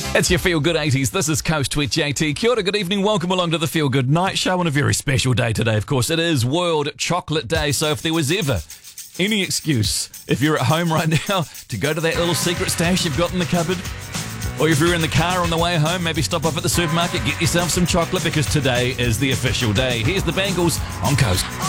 It's your Feel Good 80s. This is Coast with JT. Kia ora, good evening. Welcome along to the Feel Good Night Show on a very special day today. Of course, it is World Chocolate Day. So if there was ever any excuse, if you're at home right now, to go to that little secret stash you've got in the cupboard, or if you're in the car on the way home, maybe stop off at the supermarket, get yourself some chocolate because today is the official day. Here's the Bangles on Coast.